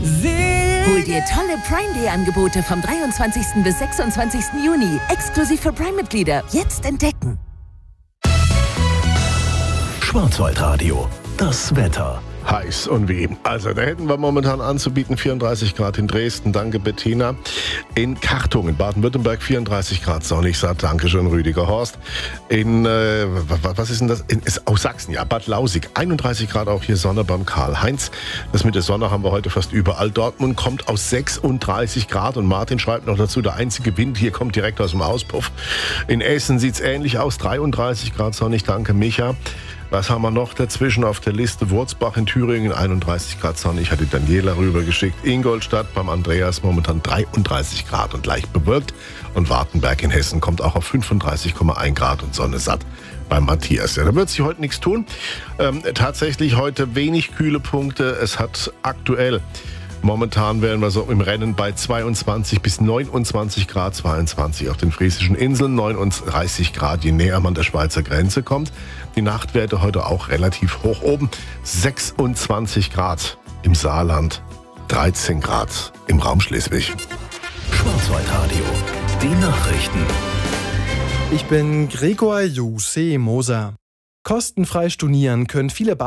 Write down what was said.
Hol dir tolle Prime Day Angebote vom 23. bis 26. Juni. Exklusiv für Prime-Mitglieder. Jetzt entdecken. Schwarzwaldradio, das Wetter. Heiß und wie. Also, da hätten wir momentan anzubieten 34 Grad in Dresden, danke Bettina. In Kartung in Baden-Württemberg 34 Grad sonnig, sagt danke schön Rüdiger Horst. In, was ist denn das? Aus Sachsen, ja, Bad Lausig 31 Grad, auch hier Sonne beim Karl-Heinz. Das mit der Sonne haben wir heute fast überall. Dortmund kommt aus 36 Grad und Martin schreibt noch dazu, der einzige Wind hier kommt direkt aus dem Auspuff. In Essen sieht es ähnlich aus, 33 Grad sonnig, danke Micha. Was haben wir noch dazwischen auf der Liste? Wurzbach in Thüringen, 31 Grad sonnig, hat die Daniela rübergeschickt. Ingolstadt beim Andreas momentan 33 Grad und leicht bewölkt. Und Wartenberg in Hessen kommt auch auf 35,1 Grad und Sonne satt beim Matthias. Ja, da wird sich heute nichts tun. Tatsächlich heute wenig kühle Punkte. Es hat aktuell... Momentan wären wir so im Rennen bei 22 bis 29 Grad, 22 auf den Friesischen Inseln, 39 Grad, je näher man der Schweizer Grenze kommt. Die Nachtwerte heute auch relativ hoch oben, 26 Grad im Saarland, 13 Grad im Raum Schleswig. Schwarzwaldradio, die Nachrichten. Ich bin Gregor Juse Moser. Kostenfrei stornieren können viele